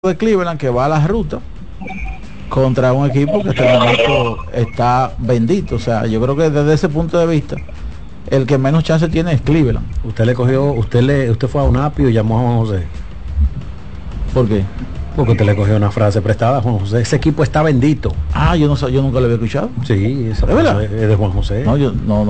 de Cleveland que va a la ruta contra un equipo que hasta el momento está bendito. O sea, yo creo que desde ese punto de vista el que menos chance tiene es Cleveland. Usted fue a un apio y llamó a Juan José. ¿Por qué? Porque usted le cogió una frase prestada a Juan José. Ese equipo está bendito. Yo nunca lo había escuchado. Sí, esa ¿Es verdad? es de Juan José. No.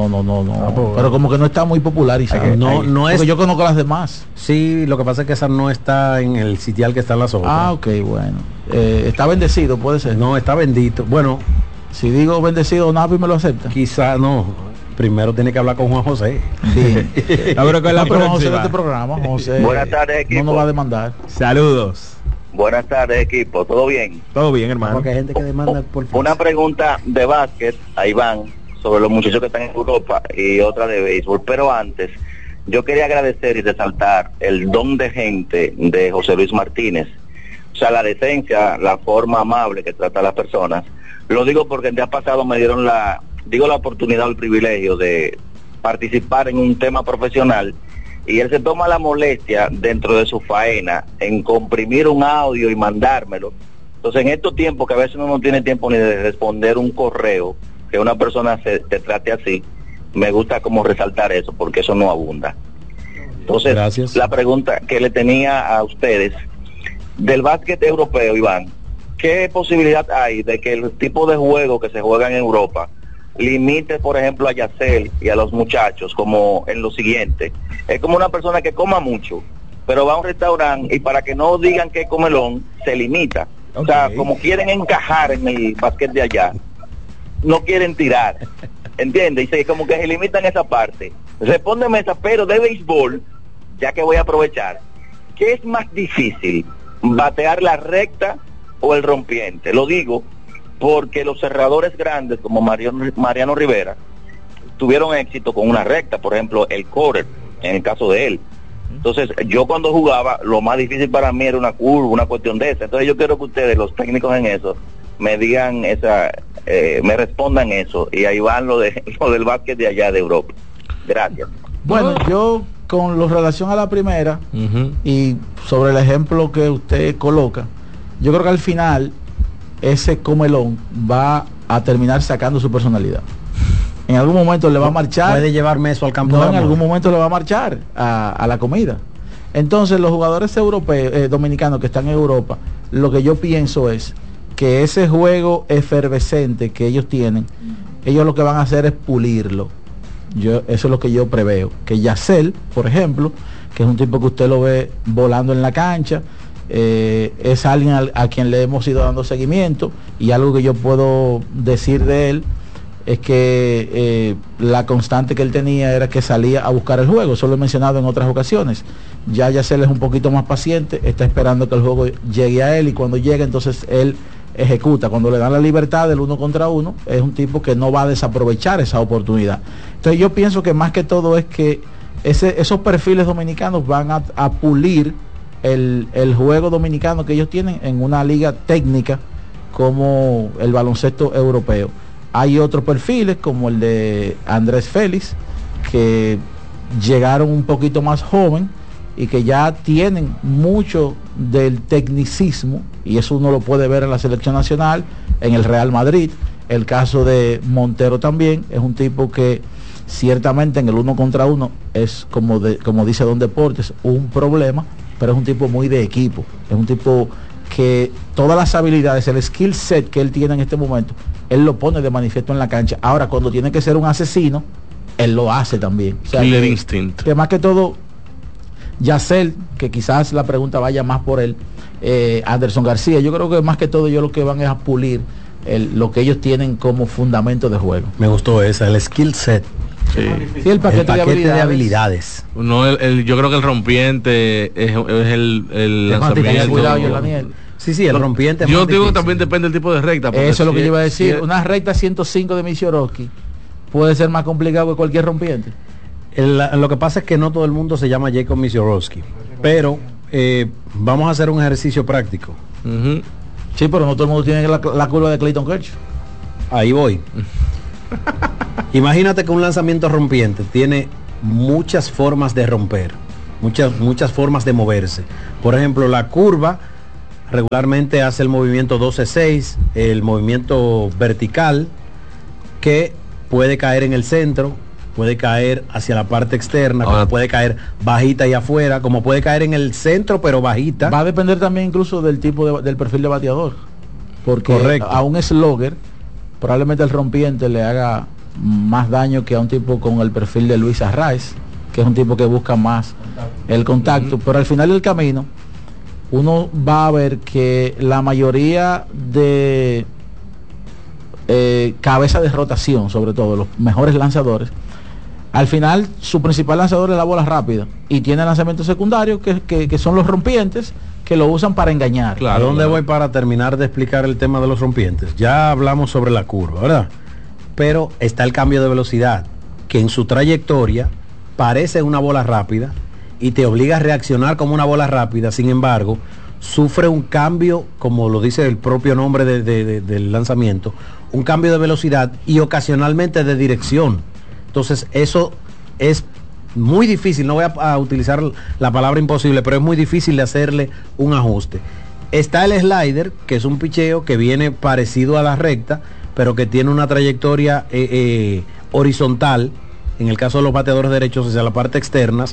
Pero como que no está muy popularizado. No es. Porque yo conozco las demás. Sí, lo que pasa es que esa no está en el sitial que están las otras. Ok, bueno. Está bendecido, puede ser. No, está bendito. Bueno, si digo bendecido, Napi me lo acepta. Quizá no. Primero tiene que hablar con Juan José. Sí. Creo que es la Juan José de este programa. José, buenas tardes, equipo. No nos va a demandar. Saludos. Buenas tardes, equipo. ¿Todo bien? Todo bien, hermano. Porque hay gente que demanda por una pregunta de básquet a Iván sobre los muchachos que están en Europa y otra de béisbol. Pero antes, yo quería agradecer y resaltar el don de gente de José Luis Martínez. O sea, la decencia, la forma amable que trata a las personas. Lo digo porque el día pasado me dieron la oportunidad o el privilegio de participar en un tema profesional, y él se toma la molestia dentro de su faena en comprimir un audio y mandármelo. Entonces, en estos tiempos que a veces uno no tiene tiempo ni de responder un correo, que una persona te trate así, me gusta como resaltar eso, porque eso no abunda. Entonces, gracias. La pregunta que le tenía a ustedes del básquet europeo, Iván, ¿qué posibilidad hay de que el tipo de juego que se juega en Europa limite, por ejemplo, a Yacel y a los muchachos como en lo siguiente? Es como una persona que coma mucho, pero va a un restaurante y para que no digan que es comelón, se limita. Okay. O sea, como quieren encajar en el básquet de allá, no quieren tirar, ¿entiendes? Y como que se limitan esa parte. Respóndeme esa, pero de béisbol, ya que voy a aprovechar, ¿qué es más difícil, batear la recta o el rompiente? Lo digo porque los cerradores grandes como Mariano Rivera tuvieron éxito con una recta, por ejemplo el Correr, en el caso de él. Entonces yo cuando jugaba, lo más difícil para mí era una curva, una cuestión de esa. Entonces yo quiero que ustedes, los técnicos en eso, me digan me respondan eso, y ahí van lo del básquet de allá de Europa. Gracias. Bueno, yo con relación a la primera, y sobre el ejemplo que usted coloca, yo creo que al final ese comelón va a terminar sacando su personalidad. En algún momento le va a marchar. Puede llevarme eso al campo. No, en algún momento le va a marchar a la comida. Entonces los jugadores europeos, dominicanos que están en Europa, lo que yo pienso es que ese juego efervescente que ellos tienen, ellos lo que van a hacer es pulirlo. Eso es lo que yo preveo. Que Yacel, por ejemplo, que es un tipo que usted lo ve volando en la cancha, es alguien a quien le hemos ido dando seguimiento, y algo que yo puedo decir de él es que la constante que él tenía era que salía a buscar el juego. Eso lo he mencionado en otras ocasiones. Ya Yacel es un poquito más paciente, está esperando que el juego llegue a él, y cuando llegue entonces él ejecuta. Cuando le dan la libertad del 1 contra 1, es un tipo que no va a desaprovechar esa oportunidad. Entonces yo pienso que más que todo es que esos perfiles dominicanos van a pulir el juego dominicano que ellos tienen en una liga técnica como el baloncesto europeo. Hay otros perfiles como el de Andrés Félix, que llegaron un poquito más joven y que ya tienen mucho del tecnicismo, y eso uno lo puede ver en la selección nacional, en el Real Madrid. El caso de Montero también es un tipo que ciertamente en el 1 contra 1 es, como dice Don Deportes, un problema, pero es un tipo muy de equipo. Es un tipo que todas las habilidades, el skill set que él tiene en este momento, él lo pone de manifiesto en la cancha. Ahora, cuando tiene que ser un asesino, él lo hace también. O sea, Killer instinct. Que más que todo, Yacel, que quizás la pregunta vaya más por él, Anderson García, yo creo que más que todo ellos lo que van es a pulir lo que ellos tienen como fundamento de juego. Me gustó esa, el skill set. Sí, el paquete de habilidades. No, yo creo que el rompiente es el lanzamiento. Cuidado, Daniel. Sí, el rompiente. Yo digo que también depende del tipo de recta. Eso es lo que yo iba a decir. Una recta 105 de Misiorovsky puede ser más complicado que cualquier rompiente. Lo que pasa es que no todo el mundo se llama Jacob Misiorovsky, pero vamos a hacer un ejercicio práctico. Sí, pero no todo el mundo tiene la curva de Clayton Kershaw. Ahí voy. Imagínate que un lanzamiento rompiente tiene muchas formas de romper, muchas formas de moverse. Por ejemplo, la curva regularmente hace el movimiento 12-6, el movimiento vertical, que puede caer en el centro, puede caer hacia la parte externa, como puede caer bajita y afuera, como puede caer en el centro pero bajita. Va a depender también incluso del tipo del perfil de bateador, porque correcto, a un slugger probablemente el rompiente le haga más daño que a un tipo con el perfil de Luis Arraez, que es un tipo que busca más el contacto, pero al final del camino uno va a ver que la mayoría de cabeza de rotación, sobre todo los mejores lanzadores, al final su principal lanzador es la bola rápida y tiene lanzamientos secundarios que son los rompientes, que lo usan para engañar. Claro, ¿a dónde voy para terminar de explicar el tema de los rompientes? Ya hablamos sobre la curva, ¿verdad? Pero está el cambio de velocidad, que en su trayectoria parece una bola rápida y te obliga a reaccionar como una bola rápida. Sin embargo, sufre un cambio, como lo dice el propio nombre del lanzamiento, un cambio de velocidad y ocasionalmente de dirección. Entonces eso es muy difícil, no voy a utilizar la palabra imposible, pero es muy difícil de hacerle un ajuste. Está el slider, que es un picheo que viene parecido a la recta, pero que tiene una trayectoria horizontal, en el caso de los bateadores derechos hacia la parte externa,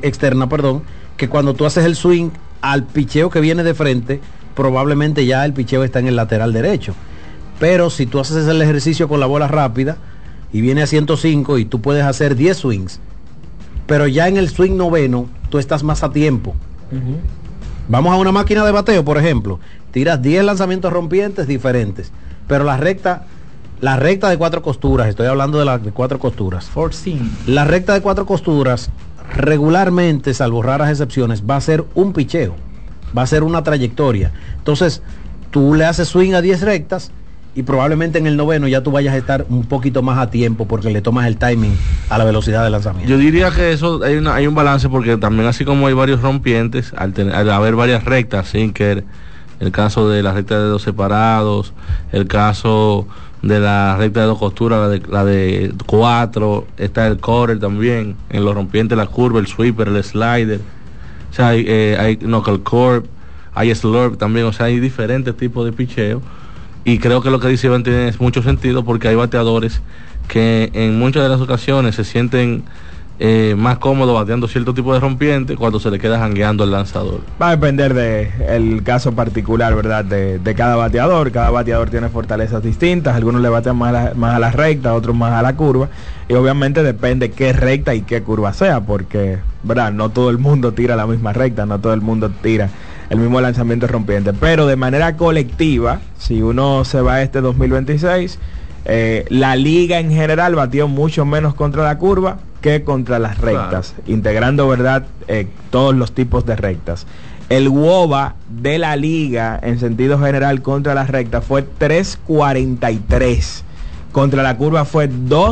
que cuando tú haces el swing al picheo que viene de frente, probablemente ya el picheo está en el lateral derecho. Pero si tú haces el ejercicio con la bola rápida y viene a 105 y tú puedes hacer 10 swings, pero ya en el swing noveno tú estás más a tiempo. Vamos a una máquina de bateo, por ejemplo, tiras 10 lanzamientos rompientes diferentes, pero la recta de 4 costuras, estoy hablando de la de 4 costuras, 14. La recta de 4 costuras regularmente, salvo raras excepciones, va a ser un picheo, va a ser una trayectoria. Entonces tú le haces swing a 10 rectas y probablemente en el noveno ya tú vayas a estar un poquito más a tiempo porque le tomas el timing a la velocidad de lanzamiento. Yo diría que eso hay un balance, porque también, así como hay varios rompientes, al haber varias rectas, sinker, el caso de la recta de 2 separados, el caso de la recta de 2 costuras, la de 4, está el quarter también, en los rompientes, la curva, el sweeper, el slider, o sea, hay knuckle curve, hay slurp también, o sea, hay diferentes tipos de picheo. Y creo que lo que dice Iván tiene mucho sentido, porque hay bateadores que en muchas de las ocasiones se sienten más cómodos bateando cierto tipo de rompiente cuando se le queda jangueando el lanzador. Va a depender del caso particular, ¿verdad? De cada bateador. Cada bateador tiene fortalezas distintas. Algunos le batean más a la recta, otros más a la curva. Y obviamente depende qué recta y qué curva sea, porque, ¿verdad? No todo el mundo tira la misma recta, no todo el mundo tira el mismo lanzamiento rompiente. Pero de manera colectiva, si uno se va a este 2026, la liga en general batió mucho menos contra la curva que contra las rectas, claro, integrando, ¿verdad? Todos los tipos de rectas. El WOBA de la liga en sentido general contra las rectas fue 3.43. Contra la curva fue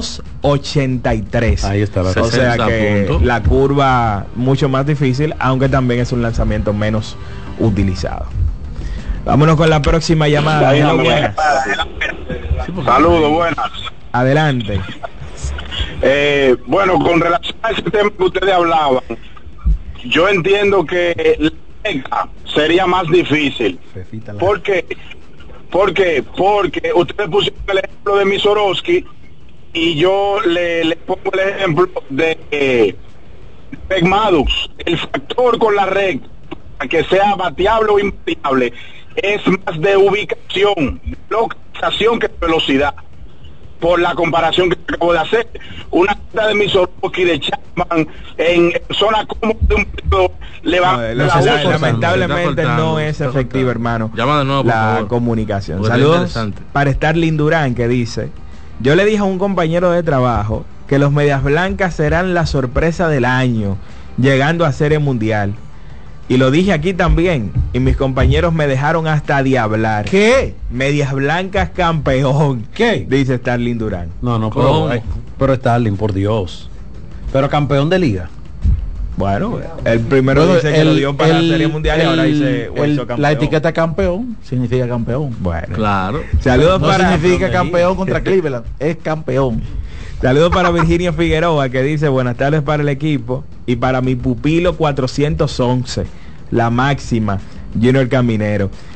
2.83. Ahí está la O sea que puntos. La curva mucho más difícil, aunque también es un lanzamiento menos utilizado. Vámonos con la próxima llamada. Buenas. Saludos, buenas. Adelante. Bueno, con relación a ese tema que ustedes hablaban, yo entiendo que la recta sería más difícil. ¿Por qué? Porque ustedes pusieron el ejemplo de Misorowski y yo le pongo el ejemplo de Greg Maddux. El factor con la recta, que sea bateable o imbateable, es más de ubicación, localización que de velocidad. Por la comparación que acabo de hacer, una recta de Misorowski, de Chapman en zona cómoda de un periodo, le va lamentablemente no es efectiva, hermano. Llama de nuevo, por favor. Comunicación. Saludos para Starlin Durán, que dice: yo le dije a un compañero de trabajo que los Medias Blancas serán la sorpresa del año, llegando a Serie Mundial. Y lo dije aquí también, y mis compañeros me dejaron hasta de hablar. ¿Qué? Medias Blancas campeón. ¿Qué? Dice Starlin Durán. No, pero Starlin, por Dios. Pero campeón de liga. Bueno, el primero dice que lo dio para la Serie Mundial y ahora dice campeón. La etiqueta campeón significa campeón. Bueno. Claro. Saludos para... No significa campeón contra Cleveland, es campeón. Saludos para Virginia Figueroa, que dice: buenas tardes para el equipo y para mi pupilo 411, la máxima, Junior Caminero.